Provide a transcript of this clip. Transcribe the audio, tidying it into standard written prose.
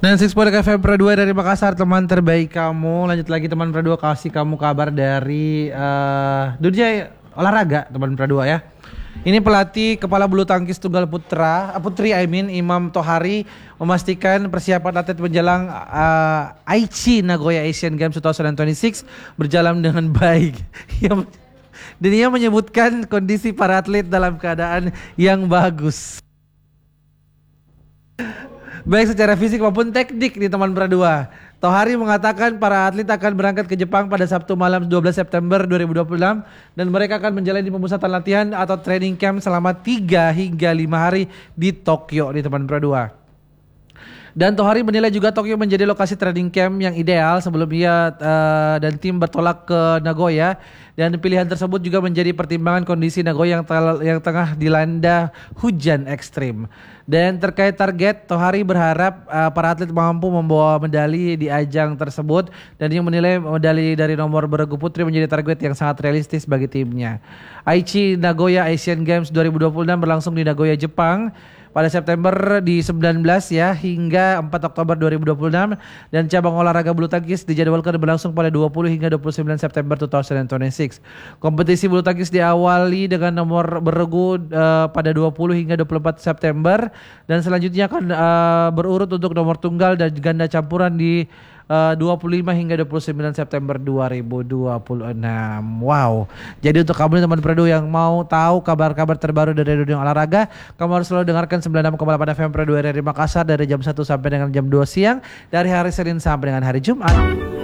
FM Pro 2 dari Makassar, teman terbaik kamu. Lanjut lagi teman Pro 2, kasih kamu kabar dari dunia olahraga teman Pro 2 ya. Ini pelatih kepala bulu tangkis tunggal putri Imam Tohari memastikan persiapan atlet menjelang Aichi Nagoya Asian Games 2026 berjalan dengan baik. Dan ia menyebutkan kondisi para atlet dalam keadaan yang bagus, baik secara fisik maupun teknik di teman Pradua. Tohari mengatakan para atlet akan berangkat ke Jepang pada Sabtu malam 12 September 2026 dan mereka akan menjalani pemusatan latihan atau training camp selama 3 hingga 5 hari di Tokyo di teman Pradua. Dan Tohari menilai juga Tokyo menjadi lokasi training camp yang ideal sebelum ia dan tim bertolak ke Nagoya, dan pilihan tersebut juga menjadi pertimbangan kondisi Nagoya yang tengah dilanda hujan ekstrim. Dan terkait target, Tohari berharap para atlet mampu membawa medali di ajang tersebut dan yang menilai medali dari nomor beregu putri menjadi target yang sangat realistis bagi timnya. Aichi Nagoya Asian Games 2026 berlangsung di Nagoya, Jepang pada September di 19 ya hingga 4 Oktober 2026, dan cabang olahraga bulu tangkis dijadwalkan berlangsung pada 20 hingga 29 September 2026. Kompetisi bulu tangkis diawali dengan nomor beregu pada 20 hingga 24 September dan selanjutnya akan berurut untuk nomor tunggal dan ganda campuran di 25 hingga 29 September 2026. Wow. Jadi untuk kamu teman Predu yang mau tahu kabar-kabar terbaru dari dunia olahraga, kamu harus selalu dengarkan 96,8 FM Predu dari Makassar dari jam 1 sampai dengan jam 2 siang, dari hari Senin sampai dengan hari Jumat.